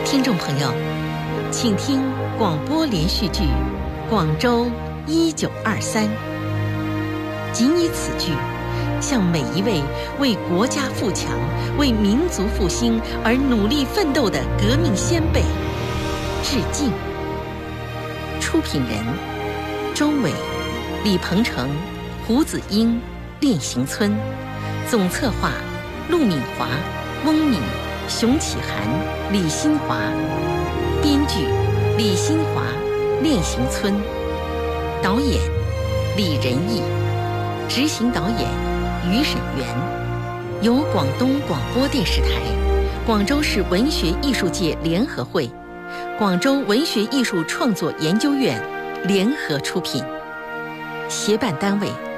听众朋友，请听广播连续剧《广州1923》，仅以此剧向每一位为国家富强、为民族复兴而努力奋斗的革命先辈致敬。出品人：周伟、李鹏程、胡子英、练行村。总策划：陆敏华、翁敏、熊启涵、李新华。编剧：李新华、练行村。导演：李仁义。执行导演：于沈元。由广东广播电视台、广州市文学艺术界联合会、广州文学艺术创作研究院联合出品。协办单位：